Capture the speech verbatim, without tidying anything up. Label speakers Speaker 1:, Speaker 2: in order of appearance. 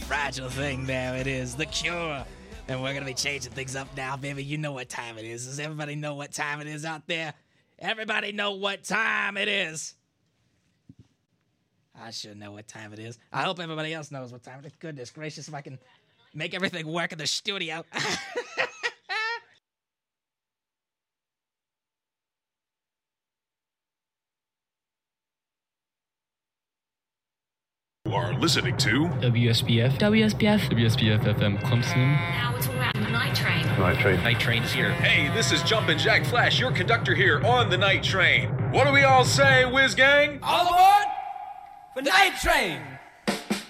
Speaker 1: fragile thing there. It is The Cure. And we're going to be changing things up now, baby. You know what time it is. Does everybody know what time it is out there? Everybody know what time it is. I should know what time it is. I hope everybody else knows what time it is. Goodness gracious, if I can make everything work in the studio.
Speaker 2: You are listening to
Speaker 3: W S B F.
Speaker 4: W S B F.
Speaker 3: W S B F F M Clemson.
Speaker 4: Now we're talking about the night train.
Speaker 3: Night train.
Speaker 5: Night train here.
Speaker 2: Hey, this is Jumpin' Jack Flash, your conductor here on the Night Train. What do we all say, Whiz Gang?
Speaker 6: All aboard for Night Train!